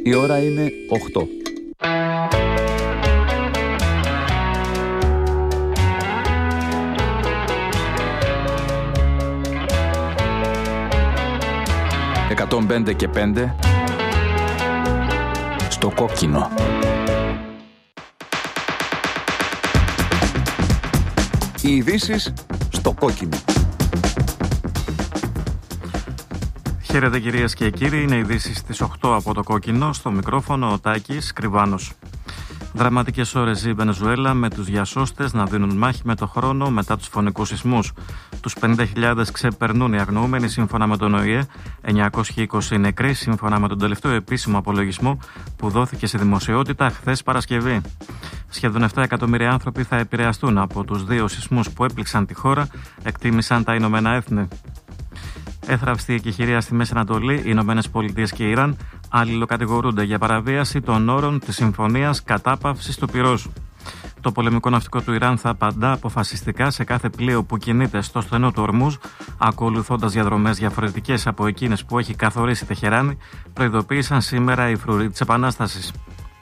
Η ώρα είναι 8. «105 και 5» στο κόκκινο. Οι ειδήσεις στο κόκκινο. Χαίρετε κυρίες και κύριοι, είναι ειδήσεις στις 8 από το κόκκινο, στο μικρόφωνο ο Τάκης Κρυβάνος. Δραματικές ώρες ζει η Βενεζουέλα με τους διασώστες να δίνουν μάχη με το χρόνο μετά τους φωνικούς σεισμούς. Τους 50.000 ξεπερνούν οι αγνοούμενοι σύμφωνα με τον ΟΗΕ, 920 νεκροί σύμφωνα με τον τελευταίο επίσημο απολογισμό που δόθηκε σε δημοσιότητα χθες Παρασκευή. Σχεδόν 7 εκατομμύρια άνθρωποι θα επηρεαστούν από τους δύο σεισμούς που έπληξαν τη χώρα, εκτίμησαν τα Ηνωμένα Έθνη. Έθραυστη εκεχηρία στη Μέση Ανατολή, οι Ηνωμένες Πολιτείες και η Ιράν αλληλοκατηγορούνται για παραβίαση των όρων της συμφωνίας κατάπαυσης του πυρός. Το πολεμικό ναυτικό του Ιράν θα απαντά αποφασιστικά σε κάθε πλοίο που κινείται στο στενό του Ορμούζ, ακολουθώντας διαδρομές διαφορετικές από εκείνες που έχει καθορίσει η Τεχεράνη, προειδοποίησαν σήμερα οι φρουροί της Επανάστασης.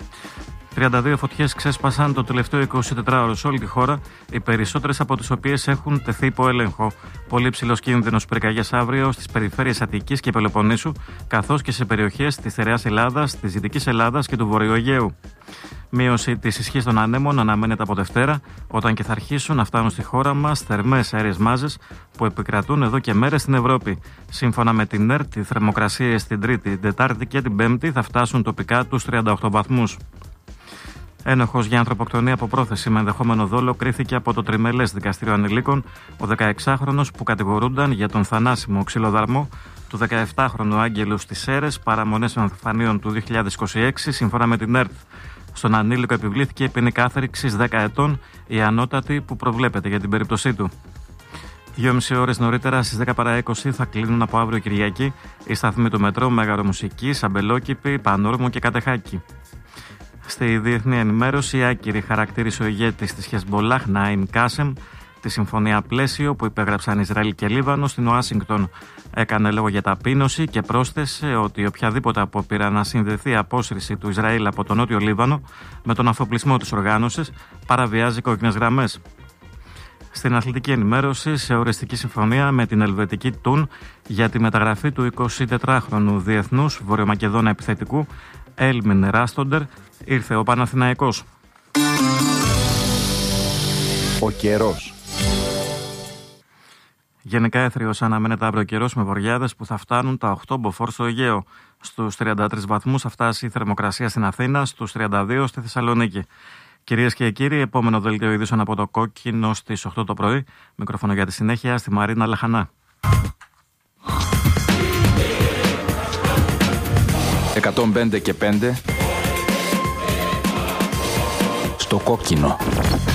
32 φωτιές ξέσπασαν το τελευταίο 24ωρο σε όλη τη χώρα, οι περισσότερες από τις οποίες έχουν τεθεί υπό έλεγχο. Πολύ ψηλός κίνδυνος πυρκαγιές αύριο στις περιφέρειες Αττικής και Πελοποννήσου, καθώς και σε περιοχές της Στερεάς Ελλάδας, της Δυτικής Ελλάδας και του Βορείου Αιγαίου. Μείωση της ισχύς των ανέμων αναμένεται από Δευτέρα, όταν και θα αρχίσουν να φτάνουν στη χώρα μας θερμές αέριες μάζες που επικρατούν εδώ και μέρες στην Ευρώπη. Σύμφωνα με την ΕΡΤ, οι θερμοκρασίες την Τρίτη, την Τετάρτη και την Πέμπτη θα φτάσουν τοπικά τους 38 βαθμούς. Ένοχος για ανθρωποκτονία από πρόθεση με ενδεχόμενο δόλο κρίθηκε από το Τριμελές Δικαστήριο Ανηλίκων ο 16χρονος που κατηγορούνταν για τον θανάσιμο ξυλοδαρμό του 17χρονου Άγγελου στις Σέρρες, παραμονές των Θανίων του 2026, σύμφωνα με την ΕΡΤ. Στον ανήλικο επιβλήθηκε ποινή κάθριξης 10 ετών, η ανώτατη που προβλέπεται για την περίπτωσή του. 2,5 ώρες νωρίτερα, στις 10 παρά 20, θα κλείνουν από αύριο Κυριακή οι σταθμοί του μετρό Μεγαρομουσικής, Αμπελόκηπη, Πανόρμου και Κατεχάκη. Στη διεθνή ενημέρωση, άκυρη χαρακτήρισε ο ηγέτης της Χεσμπολάχ, Ναΐμ Κάσεμ, τη συμφωνία πλαίσιο που υπέγραψαν Ισραήλ και Λίβανο στην Ουάσιγκτον. Έκανε λόγο για ταπείνωση και πρόσθεσε ότι οποιαδήποτε απόπειρα να συνδεθεί απόσυρση του Ισραήλ από τον Νότιο Λίβανο με τον αφοπλισμό της οργάνωσης παραβιάζει κόκκινες γραμμές. Στην αθλητική ενημέρωση, σε οριστική συμφωνία με την ελβετική Τουν για τη μεταγραφή του 24χρονου διεθνούς βορειομακεδόνα επιθετικού Έλμιν Ράστοντερ, ήρθε ο Παναθηναϊκός. Ο καιρός. Γενικά έθριος αναμένεται αύριο καιρός με βοριάδες που θα φτάνουν τα 8 μποφόρ στο Αιγαίο. Στους 33 βαθμούς θα φτάσει η θερμοκρασία στην Αθήνα, στους 32 στη Θεσσαλονίκη. Κυρίες και κύριοι, επόμενο δελτίο ειδήσεων από το κόκκινο στις 8 το πρωί. Μικρόφωνο για τη συνέχεια στη Μαρίνα Λαχανά. 105 και 5 στο κόκκινο.